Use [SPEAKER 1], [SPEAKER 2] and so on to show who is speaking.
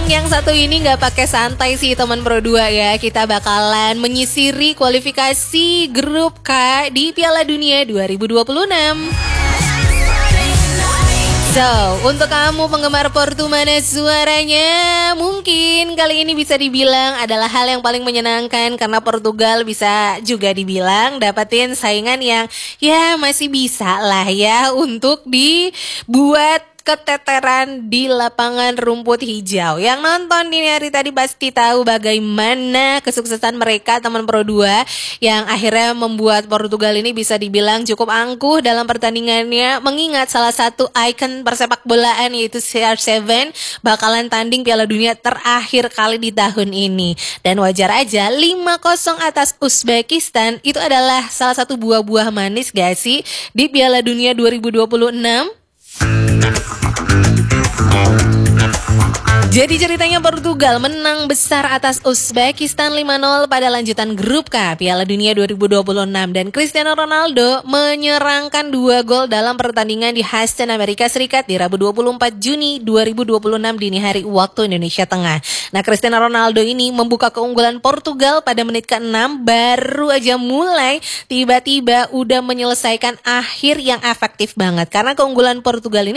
[SPEAKER 1] yang satu ini nggak pakai santai sih teman Pro 2 ya. Kita bakalan menyisiri kualifikasi grup K di Piala Dunia 2026. So, untuk kamu penggemar Portu mana suaranya, mungkin kali ini bisa dibilang adalah hal yang paling menyenangkan karena Portugal bisa juga dibilang dapetin saingan yang ya masih bisa lah ya untuk dibuat keteteran di lapangan rumput hijau. Yang nonton dini hari tadi pasti tahu bagaimana kesuksesan mereka teman Pro 2 yang akhirnya membuat Portugal ini bisa dibilang cukup angkuh dalam pertandingannya, mengingat salah satu ikon persepak bolaan yaitu CR7 bakalan tanding Piala Dunia terakhir kali di tahun ini. Dan wajar aja 5-0 atas Uzbekistan itu adalah salah satu buah-buah manis gak sih di Piala Dunia 2026? Jadi ceritanya Portugal menang besar atas Uzbekistan 5-0 pada lanjutan grup K Piala Dunia 2026 dan Cristiano Ronaldo menyerangkan 2 gol dalam pertandingan di Houston, Amerika Serikat di Rabu 24 Juni 2026 dini hari waktu Indonesia Tengah. Nah, Cristiano Ronaldo ini membuka keunggulan Portugal pada menit ke-6, baru aja mulai tiba-tiba udah menyelesaikan akhir yang efektif banget karena keunggulan Portugal ini